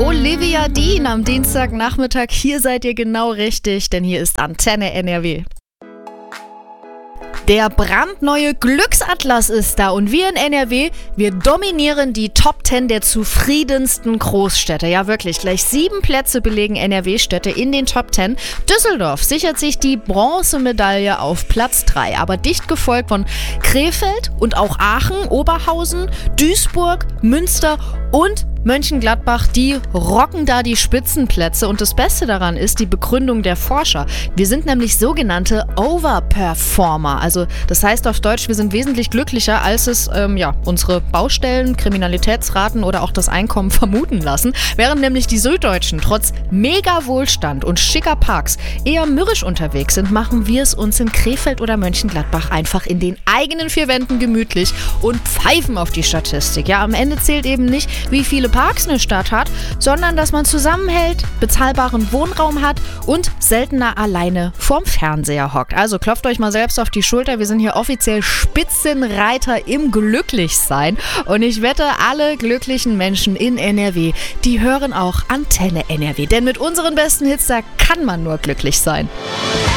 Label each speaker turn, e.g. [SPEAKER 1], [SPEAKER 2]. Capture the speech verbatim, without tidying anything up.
[SPEAKER 1] Olivia Dean am Dienstagnachmittag. Hier seid ihr genau richtig, denn hier ist Antenne N R W. Der brandneue Glücksatlas ist da und wir in N R W, wir dominieren die Top zehn der zufriedensten Großstädte. Ja wirklich, gleich sieben Plätze belegen N R W-Städte in den Top zehn. Düsseldorf sichert sich die Bronzemedaille auf Platz drei, aber dicht gefolgt von Krefeld und auch Aachen, Oberhausen, Duisburg, Münster und Mönchengladbach, die rocken da die Spitzenplätze und das Beste daran ist die Begründung der Forscher. Wir sind nämlich sogenannte Overperformer, also das heißt auf Deutsch, wir sind wesentlich glücklicher, als es ähm, ja, unsere Baustellen, Kriminalitätsraten oder auch das Einkommen vermuten lassen, während nämlich die Süddeutschen trotz mega Wohlstand und schicker Parks eher mürrisch unterwegs sind, machen wir es uns in Krefeld oder Mönchengladbach einfach in den eigenen vier Wänden gemütlich und pfeifen auf die Statistik. Ja, am Ende zählt eben nicht, wie viele Parks eine Stadt hat, sondern dass man zusammenhält, bezahlbaren Wohnraum hat und seltener alleine vorm Fernseher hockt. Also klopft euch mal selbst auf die Schulter. Wir sind hier offiziell Spitzenreiter im Glücklichsein und ich wette, alle glücklichen Menschen in N R W, die hören auch Antenne N R W. Denn mit unseren besten Hits, da kann man nur glücklich sein.